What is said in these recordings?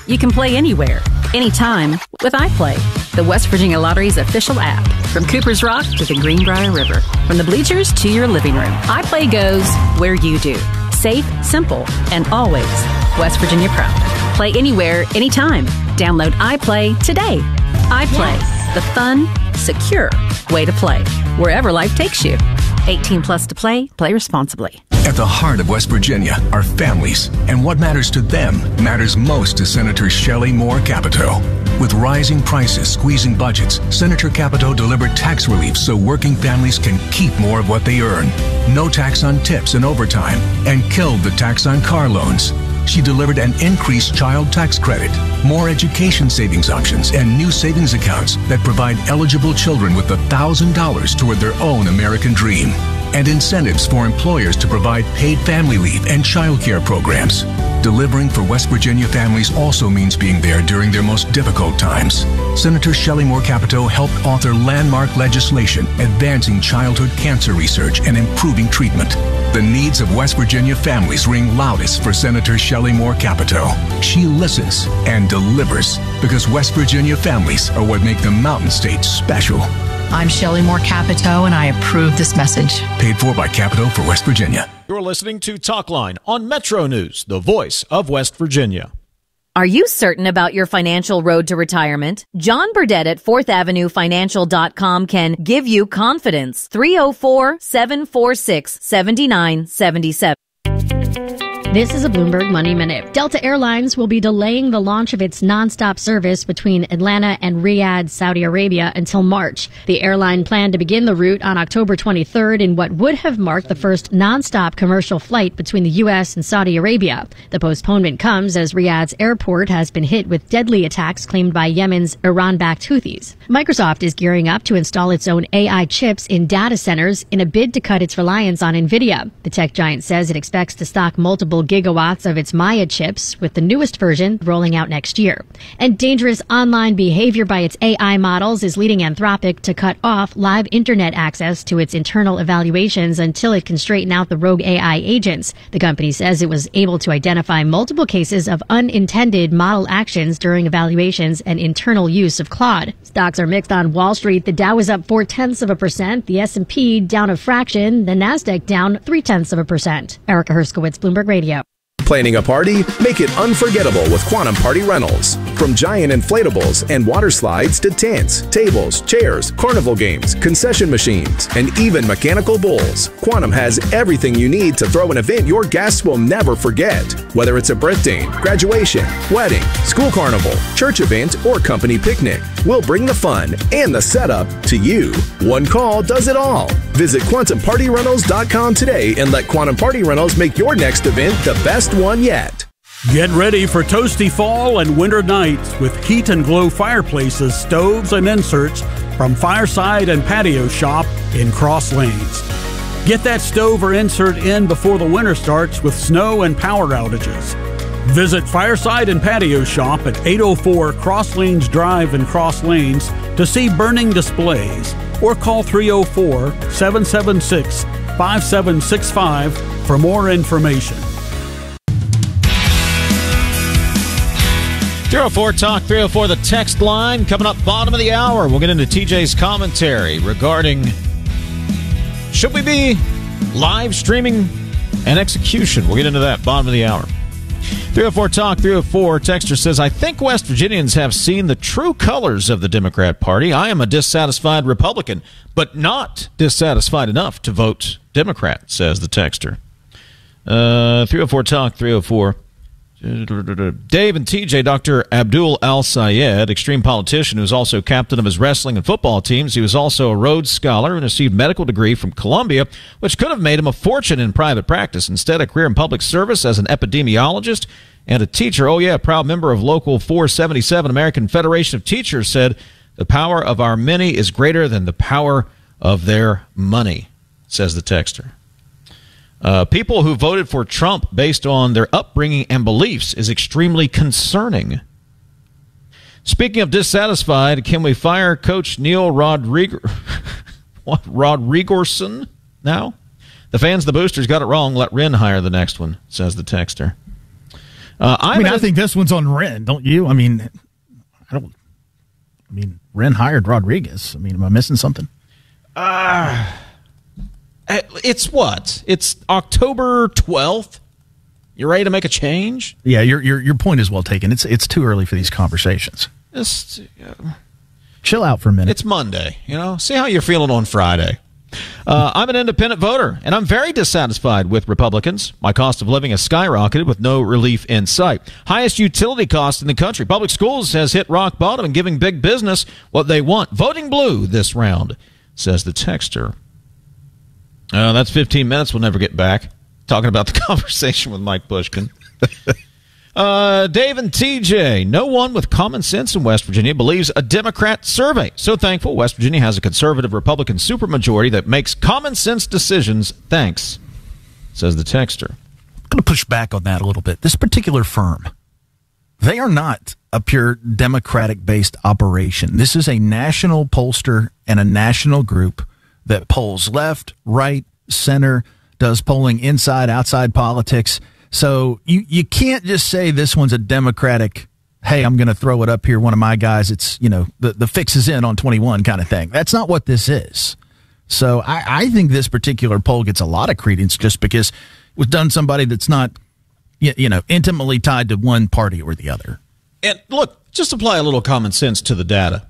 You can play anywhere, anytime with iPlay, the West Virginia Lottery's official app. From Cooper's Rock to the Greenbrier River, from the bleachers to your living room, iPlay goes where you do. Safe, simple, and always West Virginia proud. Play anywhere, anytime. Download iPlay today. iPlay, the fun, secure way to play, wherever life takes you. 18 plus to play. Play responsibly. At the heart of West Virginia are families, and what matters to them matters most to Senator Shelley Moore Capito. With rising prices squeezing budgets, Senator Capito delivered tax relief so working families can keep more of what they earn. No tax on tips and overtime, and killed the tax on car loans. She delivered an increased child tax credit, more education savings options, and new savings accounts that provide eligible children with $1,000 toward their own American dream, and incentives for employers to provide paid family leave and child care programs. Delivering for West Virginia families also means being there during their most difficult times. Senator Shelley Moore Capito helped author landmark legislation advancing childhood cancer research and improving treatment. The needs of West Virginia families ring loudest for Senator Shelley Moore Capito. She listens and delivers because West Virginia families are what make the Mountain State special. I'm Shelley Moore Capito, and I approve this message. Paid for by Capito for West Virginia. You're listening to Talkline on Metro News, the voice of West Virginia. Are you certain about your financial road to retirement? John Burdett at 4thAvenueFinancial.com can give you confidence. 304-746-7977. This is a Bloomberg Money Minute. Delta Airlines will be delaying the launch of its nonstop service between Atlanta and Riyadh, Saudi Arabia until March. The airline planned to begin the route on October 23rd in what would have marked the first nonstop commercial flight between the U.S. and Saudi Arabia. The postponement comes as Riyadh's airport has been hit with deadly attacks claimed by Yemen's Iran-backed Houthis. Microsoft is gearing up to install its own AI chips in data centers in a bid to cut its reliance on NVIDIA. The tech giant says it expects to stock multiple gigawatts of its Maya chips, with the newest version rolling out next year. And dangerous online behavior by its AI models is leading Anthropic to cut off live internet access to its internal evaluations until it can straighten out the rogue AI agents. The company says it was able to identify multiple cases of unintended model actions during evaluations and internal use of Claude. Stocks are mixed on Wall Street. The Dow is up 0.4%, the S&P down a fraction, the Nasdaq down 0.3%. Erica Herskowitz, Bloomberg Radio. Planning a party? Make it unforgettable with Quantum Party Rentals. From giant inflatables and water slides to tents, tables, chairs, carnival games, concession machines, and even mechanical bulls, Quantum has everything you need to throw an event your guests will never forget. Whether it's a birthday, graduation, wedding, school carnival, church event, or company picnic, we'll bring the fun and the setup to you. One call does it all. Visit QuantumPartyRentals.com today and let Quantum Party Rentals make your next event the best one yet. Get ready for toasty fall and winter nights with Heat and Glow fireplaces, stoves, and inserts from Fireside and Patio Shop in Cross Lanes. Get that stove or insert in before the winter starts with snow and power outages. Visit Fireside and Patio Shop at 804 Cross Lanes Drive in Cross Lanes to see burning displays, or call 304-776-5765 for more information. 304 Talk 304, the text line. Coming up bottom of the hour, we'll get into TJ's commentary regarding should we be live streaming an execution. We'll get into that bottom of the hour. 304 Talk 304, texter says, I think West Virginians have seen the true colors of the Democrat Party. I am a dissatisfied Republican, but not dissatisfied enough to vote Democrat, says the texter. 304 Talk 304. Dave and TJ, Dr. Abdul Al-Sayed, extreme politician who's also captain of his wrestling and football teams. He was also a Rhodes Scholar and received a medical degree from Columbia, which could have made him a fortune in private practice. Instead, a career in public service as an epidemiologist and a teacher. Oh, yeah, proud member of Local 477, American Federation of Teachers, said, the power of our many is greater than the power of their money, says the texter. People who voted for Trump based on their upbringing and beliefs is extremely concerning. Speaking of dissatisfied, can we fire Coach Neil Rodriguerson now? The fans, the boosters got it wrong. Let Wren hire the next one, says the texter. I think this one's on Wren, don't you? Wren hired Rodriguez. Am I missing something? It's what? It's October 12th. You ready to make a change? Yeah, your point is well taken. It's too early for these conversations. Just chill out for a minute. It's Monday. See how you're feeling on Friday. I'm an independent voter, and I'm very dissatisfied with Republicans. My cost of living has skyrocketed with no relief in sight. Highest utility cost in the country. Public schools has hit rock bottom and giving big business what they want. Voting blue this round, says the texter. That's 15 minutes we'll never get back. Talking about the conversation with Mike Pushkin. Dave and TJ, no one with common sense in West Virginia believes a Democrat survey. So thankful West Virginia has a conservative Republican supermajority that makes common sense decisions. Thanks, says the texter. I'm going to push back on that a little bit. This particular firm, they are not a pure Democratic-based operation. This is a national pollster and a national group that polls left, right, center, does polling inside, outside politics. So you can't just say this one's a Democratic, hey, I'm going to throw it up here, one of my guys, it's, the fix is in on 21 kind of thing. That's not what this is. So I think this particular poll gets a lot of credence just because it was done somebody that's not, intimately tied to one party or the other. And look, just apply a little common sense to the data.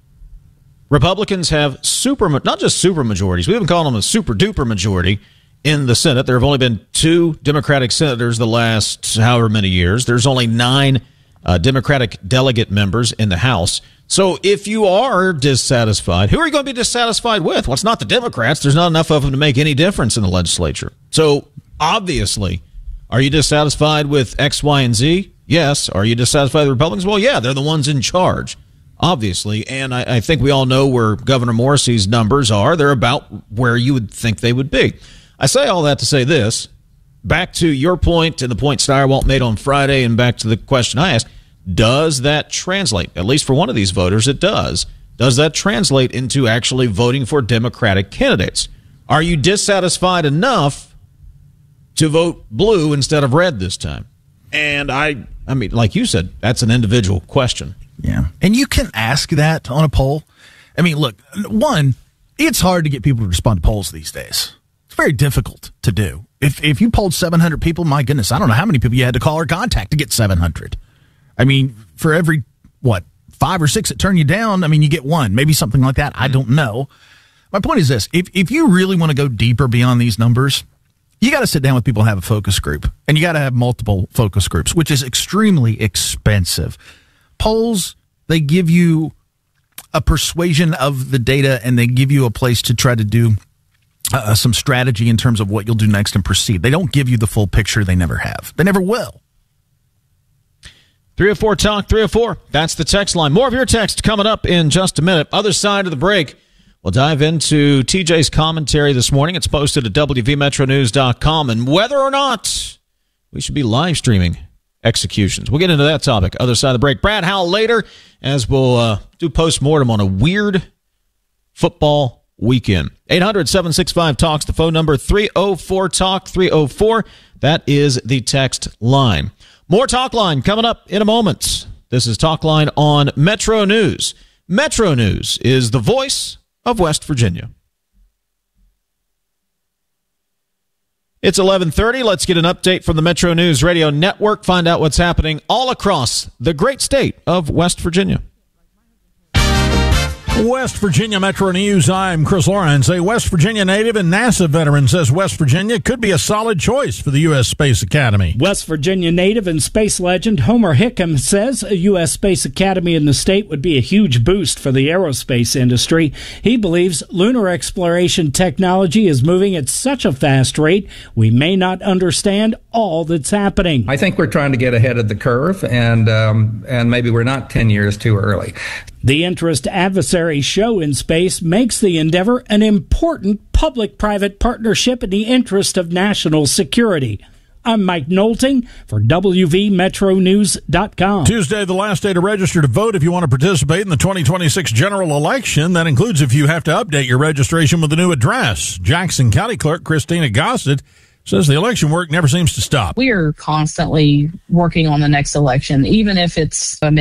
Republicans have not just super majorities, we even call them a super duper majority in the Senate. There have only been 2 Democratic senators the last however many years. There's only 9 Democratic delegate members in the House. So if you are dissatisfied, who are you going to be dissatisfied with? Well, it's not the Democrats. There's not enough of them to make any difference in the legislature. So obviously, are you dissatisfied with X, Y, and Z? Yes. Are you dissatisfied with the Republicans? Well, yeah, they're the ones in charge, obviously. And I think we all know where Governor Morrissey's numbers are. They're about where you would think they would be. I say all that to say this, back to your point and the point Steyerwalt made on Friday and back to the question I asked, does that translate, at least for one of these voters, it does. Does that translate into actually voting for Democratic candidates? Are you dissatisfied enough to vote blue instead of red this time? And I mean, like you said, that's an individual question. Yeah. And you can ask that on a poll. I mean, look, one, it's hard to get people to respond to polls these days. It's very difficult to do. If you polled 700 people, my goodness, I don't know how many people you had to call or contact to get 700. I mean, for every, 5 or 6 that turn you down, I mean, you get 1, maybe something like that. I don't know. My point is this. If you really want to go deeper beyond these numbers, you got to sit down with people and have a focus group. And you got to have multiple focus groups, which is extremely expensive. Polls, they give you a persuasion of the data, and they give you a place to try to do some strategy in terms of what you'll do next and proceed. They don't give you the full picture. They never have. They never will. 304 Talk 304. That's the text line. More of your text coming up in just a minute. Other side of the break, we'll dive into TJ's commentary this morning. It's posted at WVMetroNews.com and whether or not we should be live streaming executions. We'll get into that topic. Other side of the break. Brad Howell later as we'll do postmortem on a weird football weekend. 800-765-TALKS, the phone number. 304-TALK, 304. That is the text line. More Talk Line coming up in a moment. This is Talk Line on Metro News. Metro News is the voice of West Virginia. It's 11:30. Let's get an update from the Metro News Radio Network. Find out what's happening all across the great state of West Virginia. West Virginia Metro News, I'm Chris Lawrence. A West Virginia native and NASA veteran says West Virginia could be a solid choice for the U.S. Space Academy. West Virginia native and space legend Homer Hickam says a U.S. Space Academy in the state would be a huge boost for the aerospace industry. He believes lunar exploration technology is moving at such a fast rate, we may not understand all that's happening. I think we're trying to get ahead of the curve, and maybe we're not 10 years too early. The Interest Adversary Show in Space makes the endeavor an important public-private partnership in the interest of national security. I'm Mike Knowlting for WVMetroNews.com. Tuesday, the last day to register to vote if you want to participate in the 2026 general election. That includes if you have to update your registration with a new address. Jackson County Clerk Christina Gossett says the election work never seems to stop. We are constantly working on the next election, even if it's a